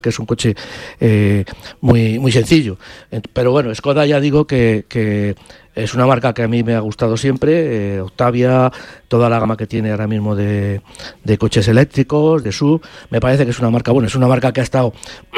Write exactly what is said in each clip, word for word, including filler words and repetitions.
que es un coche eh, muy muy sencillo. Pero bueno, Škoda ya digo que, que es una marca que a mí me ha gustado siempre, eh, Octavia, toda la gama que tiene ahora mismo de, de coches eléctricos, de S U V, me parece que es una marca, bueno, es una marca que ha estado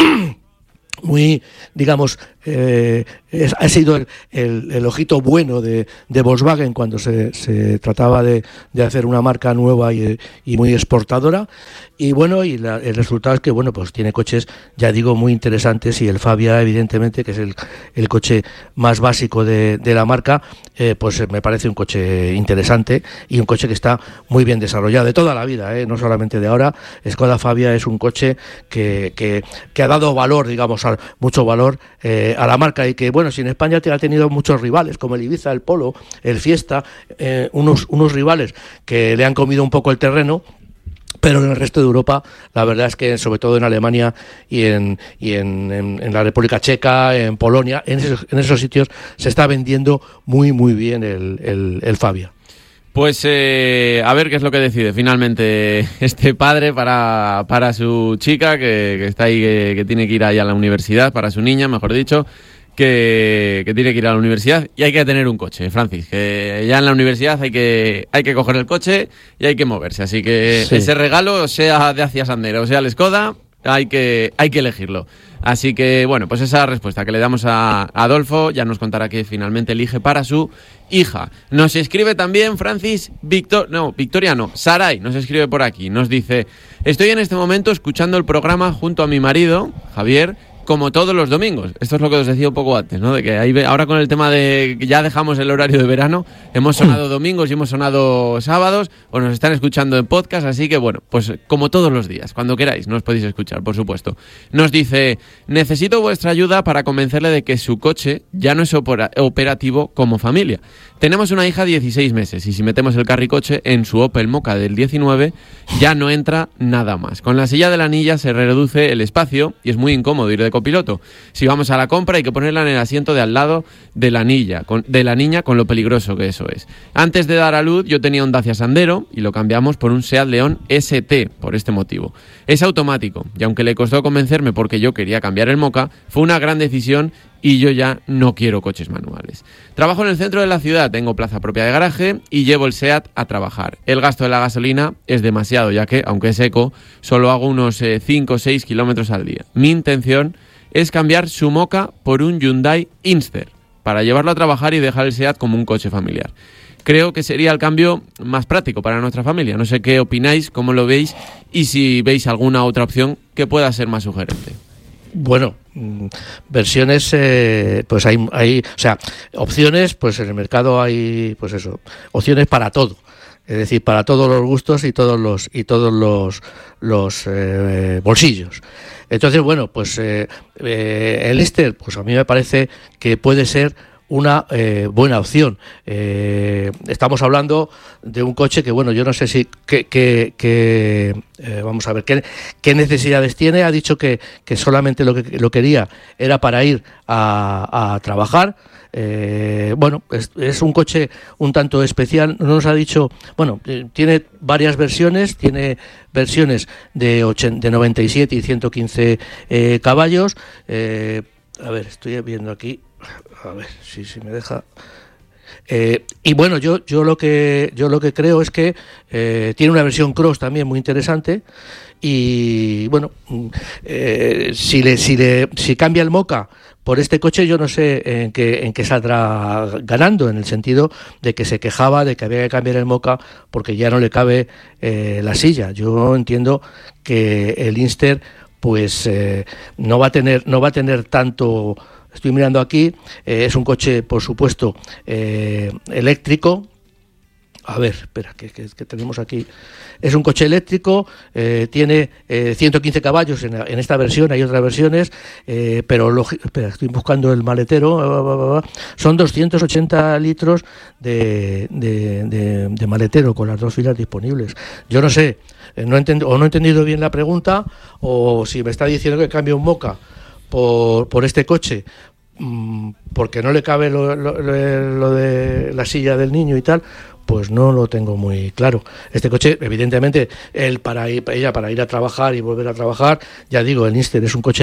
muy, digamos, eh, es, ha sido el, el, el ojito bueno de, de Volkswagen cuando se, se trataba de, de hacer una marca nueva y, y muy exportadora, y bueno, y la, el resultado es que, bueno, pues tiene coches, ya digo, muy interesantes, y el Fabia, evidentemente, que es el, el coche más básico de, de la marca, eh, pues me parece un coche interesante y un coche que está muy bien desarrollado, de toda la vida, eh, no solamente de ahora. Škoda Fabia es un coche que, que, que ha dado valor, digamos, a, mucho valor eh, a la marca, y que, bueno, si en España te ha tenido muchos rivales, como el Ibiza, el Polo, el Fiesta, eh, unos, unos rivales que le han comido un poco el terreno, pero en el resto de Europa, la verdad es que, sobre todo en Alemania y en, y en, en, en la República Checa, en Polonia, en esos, en esos sitios se está vendiendo muy, muy bien el, el, el Fabia. Pues eh, a ver qué es lo que decide finalmente este padre para, para su chica, que, que está ahí, que, que tiene que ir ahí a la universidad, para su niña, mejor dicho, que, que tiene que ir a la universidad, y hay que tener un coche, Francis, que ya en la universidad hay que hay que coger el coche y hay que moverse, así que sí, ese regalo, sea de Dacia Sandero o sea el Škoda, hay que hay que elegirlo. Así que, bueno, pues esa respuesta que le damos a Adolfo, ya nos contará que finalmente elige para su hija. Nos escribe también Francis, Victor, no, Victoria no, Saray, nos escribe por aquí, nos dice: estoy en este momento escuchando el programa junto a mi marido, Javier, como todos los domingos. Esto es lo que os decía un poco antes, ¿no? De que ahí ahora, con el tema de que ya dejamos el horario de verano, hemos sonado domingos y hemos sonado sábados, o nos están escuchando en podcast, así que bueno, pues como todos los días, cuando queráis, nos podéis escuchar, por supuesto. Nos dice: necesito vuestra ayuda para convencerle de que su coche ya no es opera- operativo como familia. Tenemos una hija de dieciséis meses y si metemos el carricoche en su Opel Mokka del diecinueve, ya no entra nada más. Con la silla de la anilla se reduce el espacio y es muy incómodo ir de copiloto. Si vamos a la compra hay que ponerla en el asiento de al lado de la niña, con, de la niña con lo peligroso que eso es. Antes de dar a luz yo tenía un Dacia Sandero y lo cambiamos por un Seat León S T por este motivo. Es automático y aunque le costó convencerme porque yo quería cambiar el Mokka, fue una gran decisión y yo ya no quiero coches manuales. Trabajo en el centro de la ciudad, tengo plaza propia de garaje y llevo el Seat a trabajar. El gasto de la gasolina es demasiado, ya que, aunque es eco, solo hago unos eh, cinco o seis kilómetros al día. Mi intención es cambiar su Mokka por un Hyundai Inster, para llevarlo a trabajar y dejar el Seat como un coche familiar. Creo que sería el cambio más práctico para nuestra familia. No sé qué opináis, cómo lo veis y si veis alguna otra opción que pueda ser más sugerente. Bueno, versiones, eh, pues hay, hay, o sea, opciones, pues en el mercado hay, pues eso, opciones para todo. Es decir, para todos los gustos y todos los y todos los los eh, bolsillos. Entonces, bueno, pues eh, eh, el Inster, pues a mí me parece que puede ser una eh, buena opción. Eh, estamos hablando de un coche que, bueno, yo no sé si que, que, que eh, vamos a ver qué, qué necesidades tiene. Ha dicho que, que solamente lo que lo quería era para ir a, a trabajar. Eh, bueno, es, es un coche un tanto especial. No nos ha dicho, bueno, eh, tiene varias versiones, tiene versiones de, ochenta, de noventa y siete y ciento quince eh, caballos. Eh, a ver, estoy viendo aquí. A ver si, si me deja. Eh, y bueno, yo yo lo que yo lo que creo es que eh, tiene una versión cross también muy interesante. Y bueno, eh, si le si le si cambia el Mokka por este coche, yo no sé en qué en qué saldrá ganando, en el sentido de que se quejaba de que había que cambiar el Mokka porque ya no le cabe eh, la silla. Yo entiendo que el Inster pues eh, no va a tener no va a tener tanto. Estoy mirando aquí, eh, es un coche, por supuesto, eh, eléctrico. A ver, espera, que, que, que tenemos aquí. Es un coche eléctrico, eh, tiene eh, ciento quince caballos en, en esta versión, hay otras versiones, eh, pero lo, espera, estoy buscando el maletero. Son doscientos ochenta litros de, de, de, de maletero con las dos filas disponibles. Yo no sé, no entiendo, o no he entendido bien la pregunta, o si me está diciendo que cambie un Mokka por, por este coche porque no le cabe lo, lo, lo de la silla del niño y tal, pues no lo tengo muy claro. Este coche, evidentemente, él para ir, ella para ir a trabajar y volver a trabajar, ya digo, el Inster es un coche